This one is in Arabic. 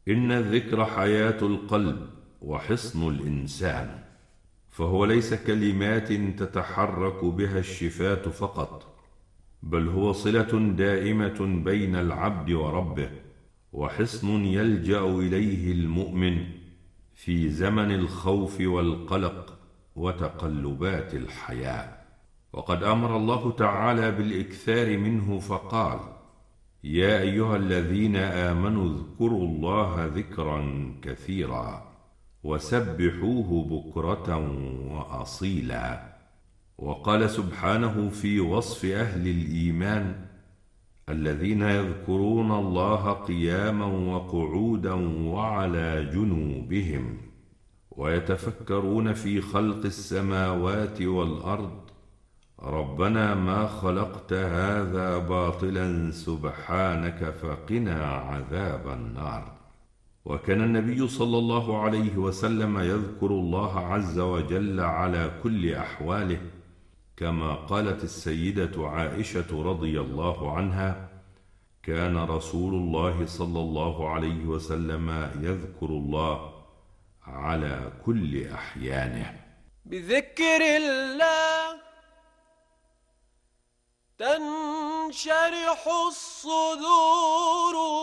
إن الذكر حياة القلب وحصن الإنسان، فهو ليس كلمات تتحرك بها الشفاه فقط، بل هو صلة دائمة بين العبد وربه، وحصن يلجأ إليه المؤمن في زمن الخوف والقلق وتقلبات الحياة. وقد أمر الله تعالى بالإكثار منه فقال: يا أيها الذين آمنوا اذكروا الله ذكرا كثيرا وسبحوه بكرة وأصيلا. وقال سبحانه في وصف أهل الإيمان: الذين يذكرون الله قياما وقعودا وعلى جنوبهم ويتفكرون في خلق السماوات والأرض ربنا ما خلقت هذا باطلا سبحانك فقنا عذاب النار. وكان النبي صلى الله عليه وسلم يذكر الله عز وجل على كل أحواله، كما قالت السيدة عائشة رضي الله عنها: كان رسول الله صلى الله عليه وسلم يذكر الله على كل أحيانه. بذكر الله تنشرح الصدور